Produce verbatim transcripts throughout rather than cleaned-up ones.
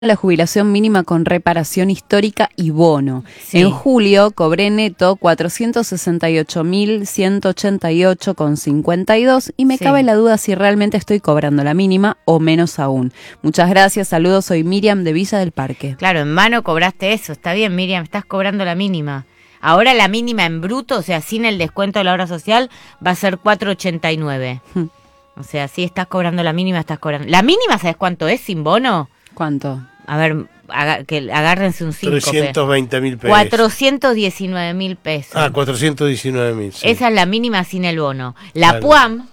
la jubilación mínima con reparación histórica y bono. Sí. En julio cobré neto cuatrocientos sesenta y ocho mil ciento ochenta y ocho con cincuenta y dos y me Sí. cabe la duda si realmente estoy cobrando la mínima o menos aún. Muchas gracias, saludos, soy Miriam de Villa del Parque. Claro, en mano cobraste eso, está bien, Miriam, estás cobrando la mínima. Ahora la mínima en bruto, o sea, sin el descuento de la obra social, va a ser cuatro ochenta y nueve. Hmm. O sea, si estás cobrando la mínima, estás cobrando. ¿La mínima sabes cuánto es sin bono? ¿Cuánto? A ver, aga- que agárrense un cinco. trescientos veinte mil pesos. cuatrocientos diecinueve mil pesos. Ah, cuatrocientos diecinueve mil. Sí. Esa es la mínima sin el bono. La Claro. PUAM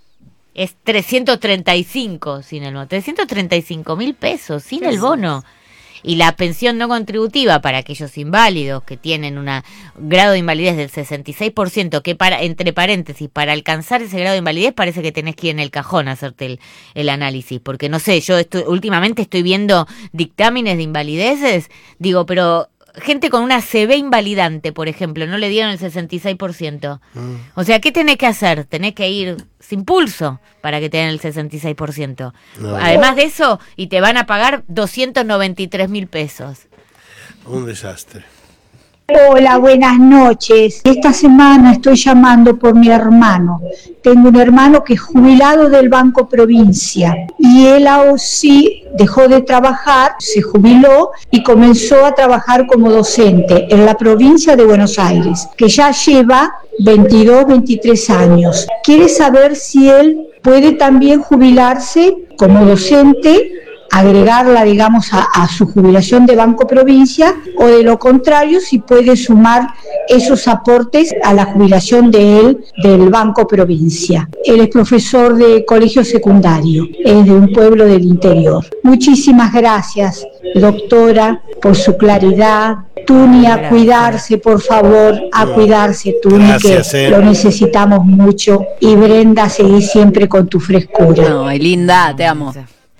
es trescientos treinta y cinco sin el bono. trescientos treinta y cinco mil pesos sin el bono. Y la pensión no contributiva para aquellos inválidos que tienen un grado de invalidez del sesenta y seis por ciento, que para, entre paréntesis, para alcanzar ese grado de invalidez parece que tenés que ir en el cajón a hacerte el, el análisis. Porque no sé, yo estoy, últimamente estoy viendo dictámenes de invalideces, digo, pero gente con una C B invalidante, por ejemplo, no le dieron el sesenta y seis por ciento. Mm. O sea, ¿qué tenés que hacer? Tenés que ir sin pulso para que te den el sesenta y seis por ciento. No. Además de eso, y te van a pagar doscientos noventa y tres mil pesos. Un desastre. Hola, buenas noches. Esta semana estoy llamando por mi hermano. Tengo un hermano que es jubilado del Banco Provincia y él ahora sí dejó de trabajar, se jubiló y comenzó a trabajar como docente en la provincia de Buenos Aires, que ya lleva veintidós, veintitrés años. Quiere saber si él puede también jubilarse como docente, agregarla, digamos, a, a su jubilación de Banco Provincia, o de lo contrario, si puede sumar esos aportes a la jubilación de él del Banco Provincia. Él es profesor de colegio secundario, es de un pueblo del interior. Muchísimas gracias, doctora, por su claridad. Tuni, a cuidarse, por favor, a cuidarse, Tuni, Gracias, que eh. lo necesitamos mucho. Y Brenda, seguí siempre con tu frescura. No, linda, te amo.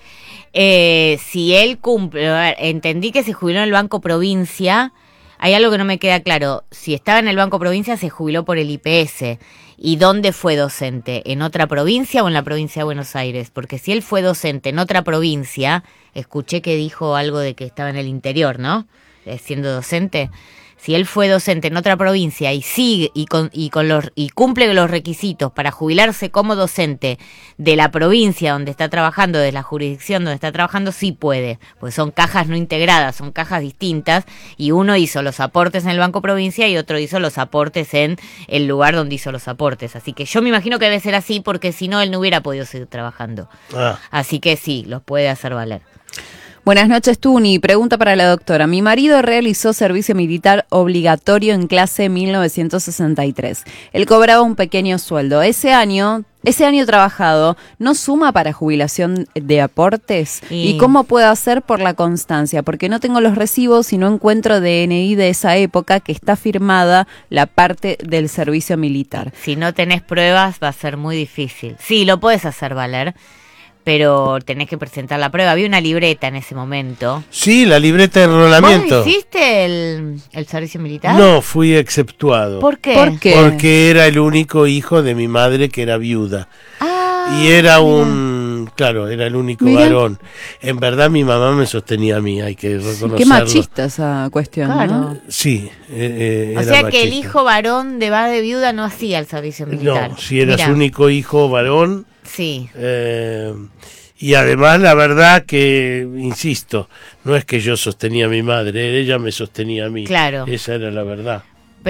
Eh, si él cumple, a ver, entendí que se jubiló en el Banco Provincia. Hay algo que no me queda claro. Si estaba en el Banco Provincia, se jubiló por el I P S. ¿Y dónde fue docente? ¿En otra provincia o en la provincia de Buenos Aires? Porque si él fue docente en otra provincia, escuché que dijo algo de que estaba en el interior, ¿no? Eh, siendo docente. Si él fue docente en otra provincia y sigue y con y con los y cumple los requisitos para jubilarse como docente de la provincia donde está trabajando, de la jurisdicción donde está trabajando, sí puede, pues son cajas no integradas, son cajas distintas, y uno hizo los aportes en el Banco Provincia y otro hizo los aportes en el lugar donde hizo los aportes. Así que yo me imagino que debe ser así, porque si no él no hubiera podido seguir trabajando. Ah, Así que sí, los puede hacer valer. Buenas noches, Tuni. Pregunta para la doctora. Mi marido realizó servicio militar obligatorio en clase mil novecientos sesenta y tres. Él cobraba un pequeño sueldo. Ese año, ese año trabajado, ¿no suma para jubilación de aportes? Y- ¿Y cómo puedo hacer por la constancia? Porque no tengo los recibos y no encuentro D N I de esa época que está firmada la parte del servicio militar. Si no tenés pruebas va a ser muy difícil. Sí, lo puedes hacer valer, pero tenés que presentar la prueba. Había una libreta en ese momento. sí, la libreta de enrolamiento. ¿Vos hiciste el, el servicio militar? No, fui exceptuado. ¿Por qué? ¿Por qué? Porque era el único hijo de mi madre que era viuda. Ah, Y era un... Claro, era el único Mira. varón. En verdad mi mamá me sostenía a mí, hay que reconocerlo. Qué machista esa cuestión, Claro. ¿no? Sí, eh, eh, o era sea que el machista. hijo varón de va de viuda no hacía el servicio militar. No, si era Mirá, su único hijo varón... Sí. Eh, y además la verdad que, insisto, no es que yo sostenía a mi madre, ella me sostenía a mí. Claro. Esa era la verdad.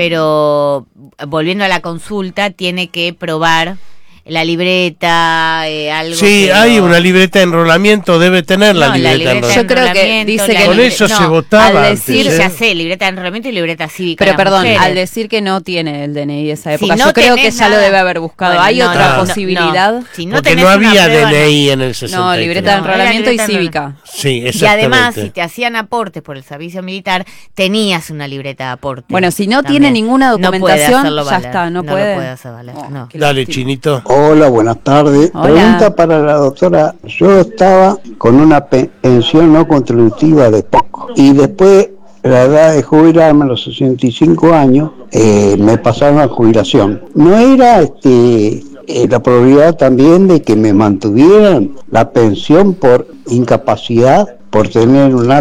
Pero volviendo a la consulta, tiene que probar la libreta, eh, algo. Sí, que hay lo- una libreta de enrolamiento, debe tener la No, libreta, de libreta de enrolamiento. Yo creo que enrolamiento, dice la que- Con libre- eso no, se votaba al antes, Sí, decir- ¿eh? ya sé, libreta de enrolamiento y libreta cívica. Pero de las perdón, mujeres. al decir que no tiene el D N I de esa Si época, no yo creo que tenés ya lo nada- debe haber buscado. Bueno, ¿Hay no, otra no, no, posibilidad? no. Si no Porque tenés no una había prueba, D N I en el sesenta y tres. No, libreta de No, era enrolamiento y libreta de cívica. Sí, Y exactamente. además, si te hacían aportes por el servicio militar, tenías una libreta de aportes. Bueno, si no también. tiene ninguna No puede documentación, hacerlo ya valer. está, no no puede. lo puede hacer valer. Oh, no. qué Dale, lástima. Chinito. Hola, buenas tardes. Hola. Pregunta para la doctora. Yo estaba con una pe- pensión no contributiva de poco y después la edad de jubilarme a los sesenta y cinco años eh, me pasaron a jubilación. ¿No era este eh, la probabilidad también de que me mantuvieran la pensión por incapacidad, por tener una